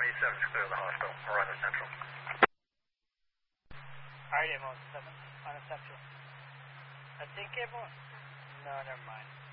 187 is clear of the hospital. We're on the central. Alright, everyone, 7 on the central. I think everyone... No, never mind.